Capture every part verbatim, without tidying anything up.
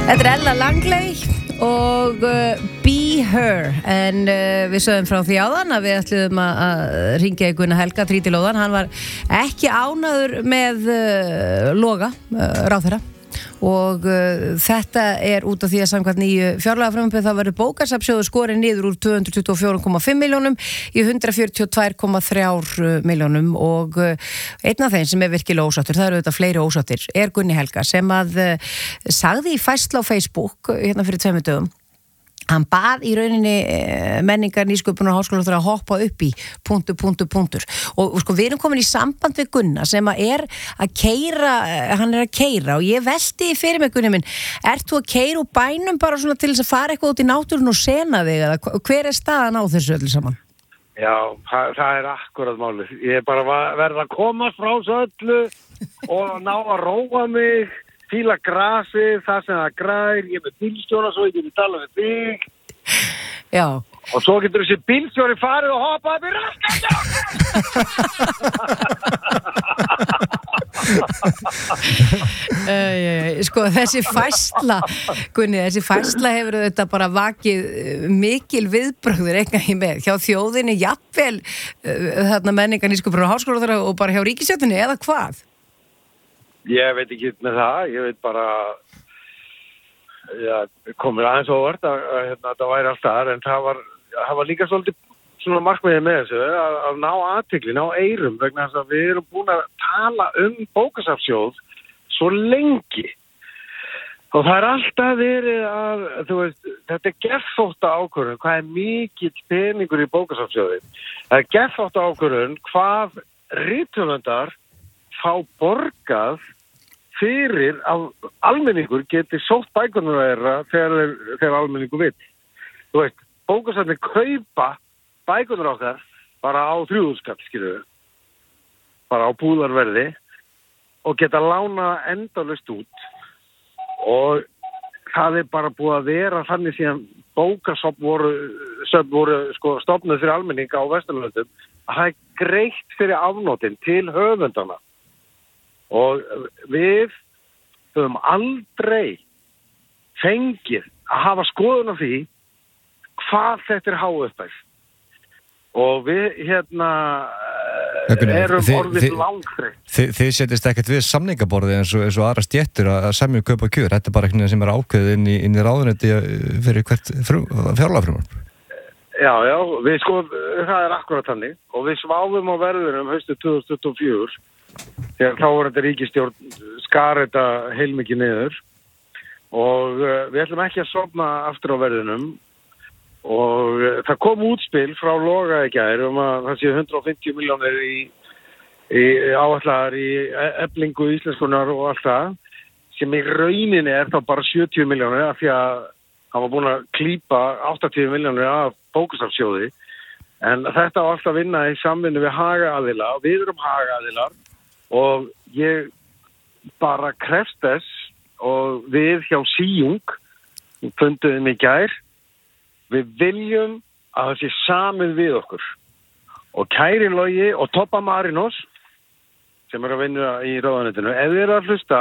Þetta er Ella Langley og uh, Be Her en uh, við sögum frá því áðan að við ætlum að ringja í Gunnar Helga trítilóðan, hann var ekki ánægður með uh, Loga, uh, ráðherra og uh, þetta er út af því að samkvæmt nýju fjárlagafrumvarpi þá verður bókasafnssjóður skorinn niður úr tvö hundruð tuttugu og fjögur komma fimm milljónum í hundrað fjörutíu og tvö komma þrjár milljónum og uh, einn af þeim sem er virkilega ósáttur, það eru auðvitað fleiri ósáttir, er Gunni Helga sem að uh, sagði í færslu á Facebook hérna fyrir tveimur dögum. Hann bað í rauninni menningar, nýsköpunar og háskóla að hoppa upp í punktur, punktur, punktur og, og sko við erum komin í samband við Gunna sem að er að keyra, hann er að keyra og ég velti fyrir mig Gunni minn, ert þú að keyra úr bænum bara svona til þess að fara eitthvað út í náttúrun og sena þig eða hver er staðan á þessu öllu saman? Já, það, það er akkurat málið. Ég er bara verð að komast frá þessu öllu og ná að róa mig. Fíla grasið, það sem það grær, ég er með bílstjóra svo ég getur tala við þig. Já. Og svo getur þessi bílstjóri farið og hoppað upp í raskandi. Sko þessi færsla, Gunni, þessi færsla hefur þetta bara vakið mikil viðbrögður eitthvað í með. Hjá þjóðinni, jafnvel þarna menningar, nýsköpunar og háskóla og bara hjá ríkisstjórninni eða hvað? Ég veit ekki með það, ég veit bara já, komur aðeins óvart að, að, að, að það væri alltaf þar, en það var, það var líka svolítið svona markmiðið með þessu að, að ná athygli, ná eyrum vegna þess að við erum búin að tala um bókasafnssjóð svo lengi og það er alltaf verið að, þú veist, þetta er geðþótta ákvörðun, hvað er mikill peningur í bókasafnssjóði. Það er geðþótta ákvörðun hvað rithöfundar fá borgað fyrir að almenningur geti sótt bækurnar þeirra þegar, þegar almenningur vill. Þú veist, bókasafnir kaupa bækurnar okkar bara á þrjúðuskall, skilur við, bara á búðarverði og geta lána endalaust út og það er bara búið að vera þannig síðan bókasöfn voru, voru sko, stofnuð fyrir almenninga á Vesturlöndum að það er greitt fyrir afnótin til höfundana. Og við höfum aldrei fengið að hafa skoðun á því hvað þetta er háupphæð. Og við hérna erum orðið langþreytt. Þið, þið setjast ekkert við samningaborði eins og, eins og aðra stéttur að semja um kaup og kjör. Þetta er bara eitthvað sem er ákveðið inn í, inn í ráðuneyti fyrir hvert fjárlagafrumvarp. Já, já, við sko, það er akkurat þannig og við sváfum á verðunum haustið tvö þúsund tuttugu og fjögur þegar þá var þetta ríkisstjórn skar þetta heilmikið niður og uh, við ætlum ekki að sofna aftur á verðunum og uh, það kom útspil frá Loga í gær um að það séu hundrað og fimmtíu milljónir í, í áætlaðar í eflingu íslenskunar og allt það sem í rauninni er þá bara sjötíu milljónir af því að hann var búin að klípa áttatíu milljónir af bókasafnssjóði en þetta á alltaf að vinna í samvinnu við hagaaðila og við erum hagaaðilar og ég bara krefst þess og við hjá Síjung funduðum í gær við viljum að það sé samið við okkur og Kæri Logi og Toppa Marinos sem er að vinna í ráðuneytinu ef þið eru að hlusta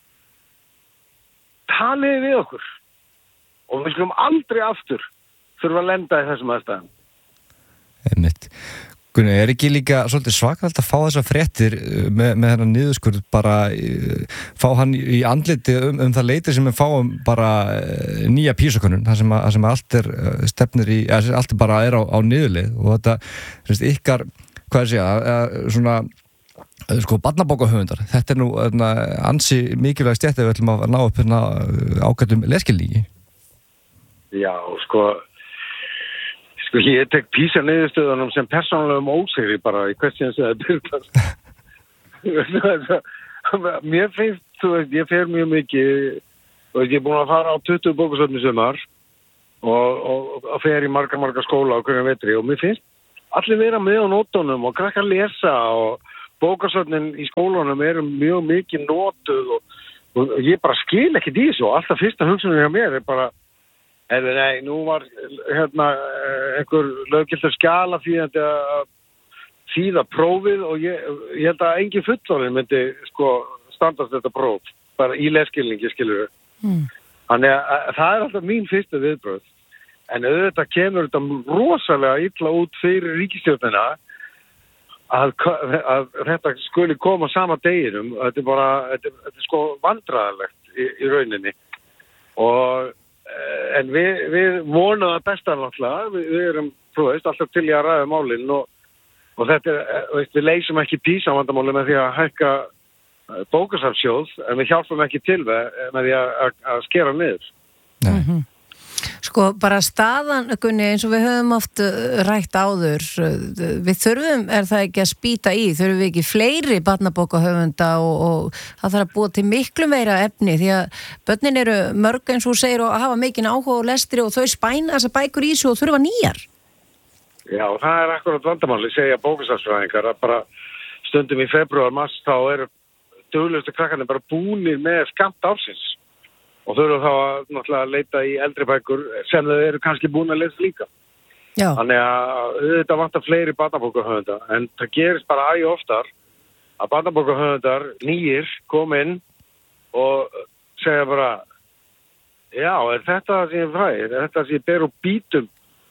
talið við okkur og við skulum aldrei aftur þurfa að lenda í þessum aðstæðum. Einmitt. Gunni, er ekki líka svolítið svakalt að fá þessar fréttir með, með hennar niðurskurð bara fá hann í andliti um, um það leiti sem við fáum bara nýja písakönnun, það sem, að, sem að allt er stefnir í, eða allt er bara er á, á niðurlið og þetta, semst, ykkar, hvað er segja, svona sko barnabókahöfundar, þetta er nú erna, ansi mikilvæg stjætt ef við ætlum að ná upp hérna ágætum leskilningi. Já, sko Sko ég tek písa niðurstöðunum sem persónulegum ósigri bara í hvert sem það byrjast. Mér finnst, þú veist, ég fer mjög mikið, þú veist, ég er búin að fara á tuttugu bókasöfn í sumar og, og, og fer í marga, marga skóla á hverjum vetri og mér finnst allir vera með á nótunum og krakkar lesa og bókasöfnin í skólanum eru mjög mikið nótuð og, og ég bara skil ekki því svo. Alltaf fyrsta hugsunin hjá mér er bara Eða nei, nú var hérna einhver löggiltur skjala því að þýða prófið og ég, ég held að engin fullorðinn myndi sko standast þetta próf, bara í leskilningi skilur við. Mm. Þannig að það er alltaf mín fyrstu viðbröð. En auðvitað kemur þetta rosalega illa út fyrir ríkisstjórnina að, að þetta skuli koma sama deginum. Þetta er bara, þetta, þetta er sko vandræðalegt í, í rauninni. Og, en við, við vonum að besta náttúrulega. Við, við erum, þú veist, alltaf til í að ræða málin og, og þetta er, veist, við leysum ekki písamandamálin með því að hækka bókasafnssjóð, en við hjálpum ekki til með því að, að, að skera niður. Nei. Mm-hmm. Sko, bara staðan, Gunni, eins og við höfum oft rætt áður, við þurfum, er það ekki að spýta í, þurfum við ekki fleiri barnabókahöfunda og, og það þarf að búa til miklu meira efni því að börnin eru mörg eins og segir og hafa mikinn áhuga og lestri og þau spæna þessar bækur í sig og þurfa nýjar. Já, það er akkurat vandamáli, segja bókasafnsfræðingar, að bara stundum í febrúar, mars, þá eru duglegustu krakkarnir bara búnir með skammt ársins. Og þau eru þá að náttúrulega leita í eldri bækur sem þau eru kannski búin að lesa líka. Já. Þannig að þetta vantar fleiri barnabókahöfunda, en það gerist bara æ oftar að barnabókahöfundar nýjir kom inn og segja bara, já, er þetta sem ég fræ, er þetta sem ég ber úr bítum,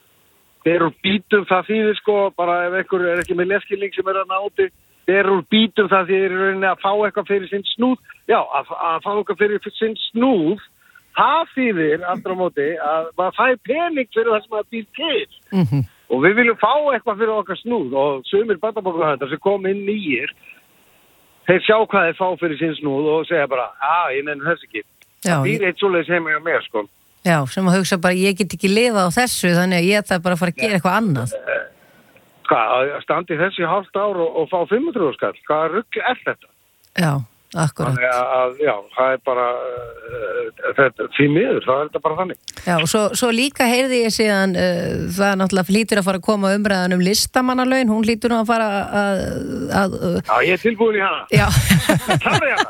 ber úr bítum það þýðir sko, bara ef einhver er ekki með leskilning sem er að náti, ber úr bítum það því þeir eru að fá eitthvað fyrir sinn snúð. Já, að, að fá eitthvað fyrir sinn snúð, það þýðir aftur á móti að maður fær pening fyrir það sem maður býr til. Mm-hmm. Og við viljum fá eitthvað fyrir okkar snúð og sumir barnabókahöfundar sem kom inn nýjir, þeir sjá hvað þeir fá fyrir sinn snúð og segja bara, að ég nenni þess ekki. Já, það býr eitt svoleiðis heima hjá mér, sko. Já, sem að hugsa bara, ég get ekki lifað á þessu, þannig að ég þarf bara að fara að gera eitthvað annað. Hvað, að standi þessi hálft ár og, og fá fimm hundruð skall, hvað rugl er þetta? Já, akkurat. Þannig að, já, það er bara, uh, þetta, því miður, það er þetta bara þannig. Já, og svo, svo líka heyrði ég síðan, uh, það náttúrulega hlýtur að fara að koma umræðan um listamannalaun, hún hlýtur nú að fara að... að uh, já, ég er tilbúin í hana. Já. Það er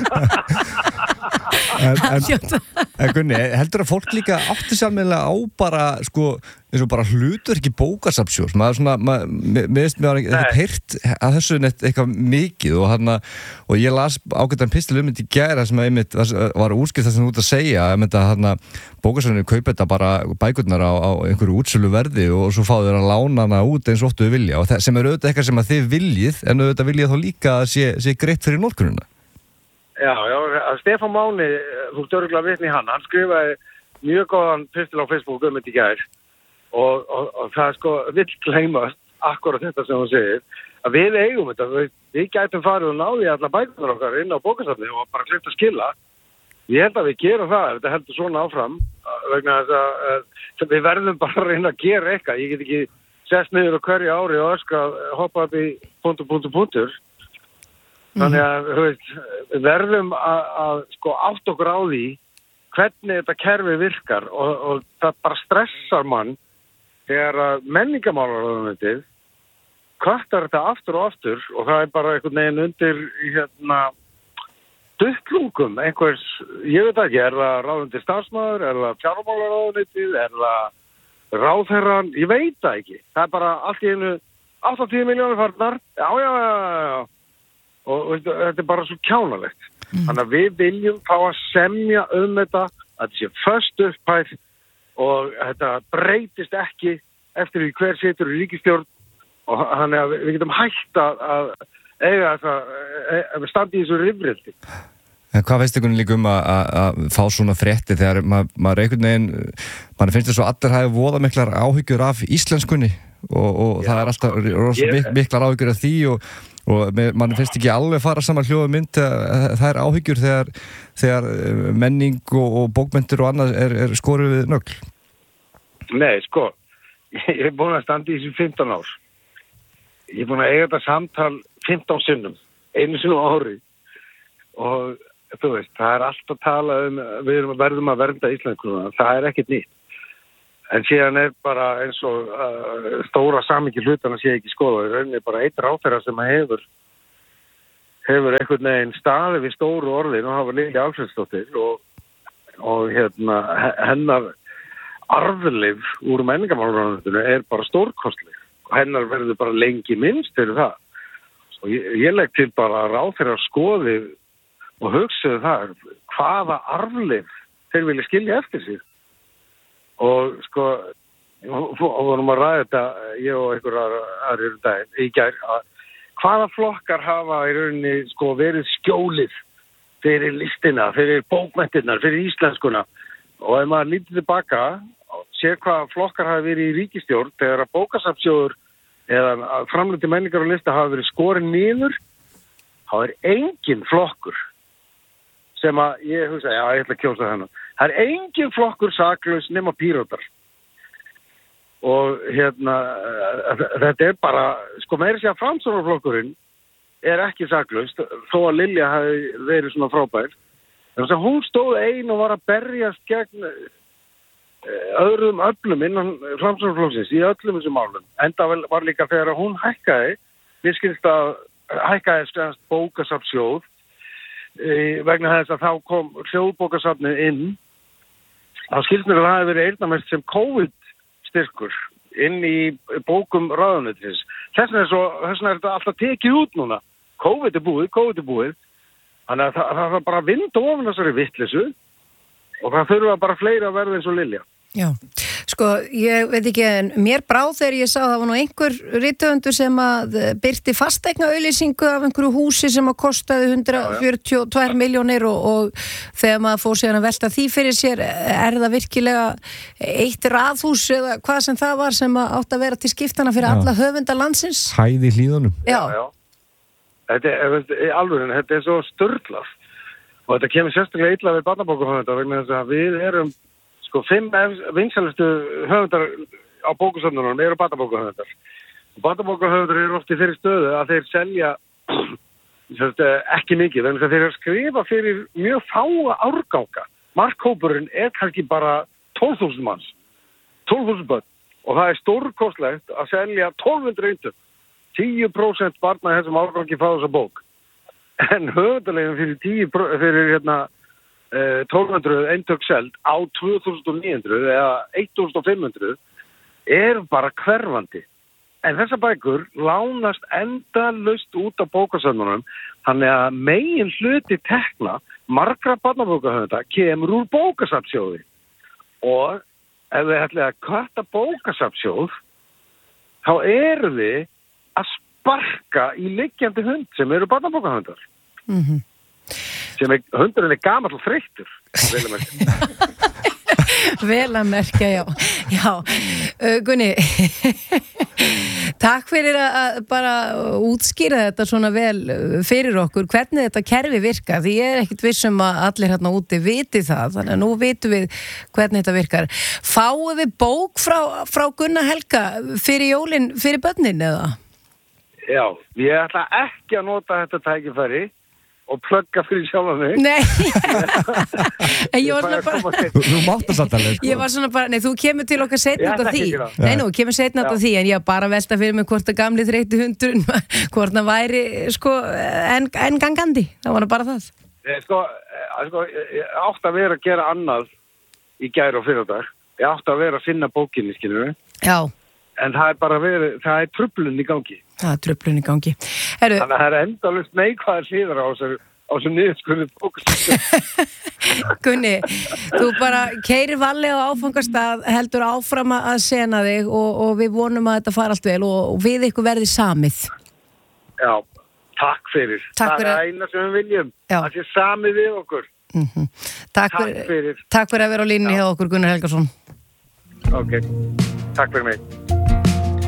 hana. en, en, en Gunni, heldur að fólk líka átti sammeðlega á bara, sko, eins og bara hlutur ekki bókasafnssjóðs, maður svona, maður, mér veist mér ekkert heyrt að þessu neitt eitthvað mikið og hann og ég las ágættan pistil um þetta í gæra sem að einmitt var útskipt það sem þú ert að segja, einmitt að hann bókasafnir kaupa þetta bara bækurnar á, á einhverju útsölu verði og svo fá þeir að lána hana út eins og óttu við vilja og það, sem er auðvitað eitthvað sem að þið viljið en auðvitað viljið þá líka að sé, sé greitt fyrir notkurnuna. Já, já, Stefán Máni, þú ert örugglega vitni í hann, hann skrifaði mjög góðan pistil á Facebook um þetta í gær. Og, og, og það sko vill gleymast akkurat þetta sem hún segir að við eigum þetta, við, við gætum farið og náði alla bækunar okkar inn á bókasafni og bara hlut að skila. Ég held að við gerum það ef þetta heldur svona áfram vegna þess að, að við verðum bara að reyna að gera eitthvað. Ég get ekki sest niður á hverju ári og öskra hoppa upp í punktur, punktur, punktur. Þannig að veist, við verðum að, að sko átt okkur á því hvernig þetta kerfi virkar og, og það bara stressar mann þegar menningamálaráðuneytið kvartar þetta aftur og aftur og það er bara einhvern veginn undir hérna duttlungum einhvers, ég veit ekki, er það ráðuneyti starfsmaður, er það fjármálaráðuneytið, er það ráðherran, ég veit það ekki. Það er bara allt í einu áttatíu milljónir farnar, já, já, já, já, og veistu, þetta er bara svo kjánalegt. Mm. Þannig að við viljum fá að semja um þetta, að þetta sé föst upphæð og þetta breytist ekki eftir því hver situr í ríkisstjórn og þannig að við getum hægt að, að eiga þetta standi í þessu rifrildi. En hvað veist ykkur líka um að, að, að fá svona frétti þegar maður, maður einhvern veginn, maður finnst þess að allir hafi voða miklar áhyggjur af íslenskunni og, og Já, það er alltaf rosa mik, miklar áhyggjur af því og, og maður finnst ekki alveg fara saman hljóða mynd að það er áhyggjur þegar, þegar menning og, og bókmenntir og annað er, er skorið við nögl. Nei, sko, ég er búin að standa í þessu fimmtán ár. Ég er búin að eiga þetta samtal fimmtán sinnum, einu sinnum á ári og þú veist, það er alltaf að tala um við erum að verðum að vernda íslenskunna, það er ekkert nýtt. En síðan er bara eins og uh, stóra samingi hlutana sé ekki skoða, það er bara eitt ráðherra sem hefur hefur einhvern veginn staði við stóru orðin og hafa Lilja Alfreðsdóttir og, og hérna hennar arfleif úr menningarmálaráðuneytinu er bara stórkostleg og hennar verður bara lengi minnst fyrir það. Og ég, ég legg til bara að ráðherra skoði og hugsaðu það, hvaða arfleif þeir vilja skilja eftir sig. Og sko, og vorum að ræða þetta, ég og einhver aðrir daginn, í gær, að hvaða flokkar hafa í rauninni sko verið skjólið fyrir listina, fyrir bókmenntirnar, fyrir íslenskuna. Og ef maður lítið tilbaka, sér hvaða flokkar hafa verið í ríkisstjórn þegar að bókasafnssjóður eða framlöndi menningar og lista hafa verið skorin niður, þá er engin flokkur sem að, ég hugsa, já, ég ætla að kjósa þennan. Það er engin flokkur saklaus nema Píratar. Og hérna, þetta er bara, sko meira sér að Framsóknarflokkurinn er ekki saklaust, þó að Lilja hafi verið svona frábær. Þannig að hún stóð ein og var að berjast gegn öðrum öflum innan Framsóknarflokksins í öllum þessum málum. Enda var líka þegar hún hækkaði, við skilst að hækkaði stjænst bókasafnssjóð, vegna þess að þá kom hljóðbókasafnið inn, þá skilst mér að það hefði verið eyrnamest sem COVID-styrkur inn í bókum ráðuneytisins. Þess vegna er, svo, þess vegna er þetta alltaf tekið út núna. COVID er búið, COVID er búið. Þannig að það, það er bara vind ofan þessari vitleysu og það þurfa bara fleiri að verða eins og Lilja. Já, sko, ég veit ekki, en mér brá þegar ég sá það var nú einhver rithöfundur sem að birti fasteignaauglýsingu af einhverju húsi sem að kostaði hundrað fjörutíu og tvær milljónir og, og þegar maður fór síðan að velta því fyrir sér, er það virkilega eitt raðhús eða hvað sem það var sem að átt að vera til skiptana fyrir já. Alla höfunda landsins? Hæði hlíðunum. Já, já. já. Þetta er alveg, þetta er svo störtlað og þetta kemur sérstaklega illa við barnabókahöfunda vegna þess að við erum sko fimm vinsælustu höfundar á bókasafnunum eru barnabókahöfundar. Barnabókahöfundar eru oft í þeirri stöðu að þeir selja ekki mikið vegna þess að þeir eru að skrifa fyrir mjög fáa árganga. Markhópurinn er kannski bara tólf þúsund manns, tólf þúsund börn og það er stórkostlegt að selja tólf hundruð eintök. tíu prósent barna í þessum árgangi fá þessa bók. En höfundarlegin fyrir, tíu, fyrir hérna, tólf hundruð eintök seld á tvö þúsund níu hundruð eða fimmtán hundruð er bara hverfandi. En þessar bækur lánast endalaust út af bókasafnunum þannig að megin hluti tekna margra barnabókahöfunda kemur úr bókasafnssjóði. Og ef við ætlum að kvarta bókasafnssjóð þá eru við að sparka í liggjandi hund sem eru barnabókahundar. Mhm. Sem er, hundurinn er gamall og þreyttur. Vel að merkja. Vel að merkja, já. Já, uh, Gunni, takk fyrir að bara útskýra þetta svona vel fyrir okkur, hvernig þetta kerfi virka, því ég er ekkit vissum að allir hérna úti viti það, þannig að nú vitum við hvernig þetta virkar. Fáum við bók frá, frá Gunna Helga fyrir jólin, fyrir börnin eða? Já, ég ætla ekki að nota þetta tækifæri og plugga fyrir sjálf mig. Nei, en ég var svona bara... Þú mátt það satt alveg, sko. Ég var svona bara, nei, þú kemur til okkar seinna út af því. Nei, nú, kemur seinna út af því, en ég var bara að velta fyrir mig hvort að gamli þreytti hundurinn, hvort það væri, sko, en, en gangandi. Það var bara það. Sko, sko, ég átti að vera að gera annað í gær og fyrradag. Ég átti að vera að finna bókinni, skilur við. Já. En það er bara verið, það er truflun í gangi. Það er truflun í gangi. Heru... Þannig að það er endalaust neikvæðar hliðar á þessu, á þessu niðurskurði bókasafni. Gunni, þú bara keyrir valið á áfangastað, heldur áfram að sena þig og, og við vonum að þetta fara allt vel og, og við ykkur verði samið. Já, takk fyrir. Takk fyrir. Það er eina sem við viljum. Já. Það sé samið við okkur. Mm-hmm. Takk, takk, fyrir, fyrir. takk fyrir að vera á línni hjá okkur, Gunnar Helgason. Ok, takk fyrir mig.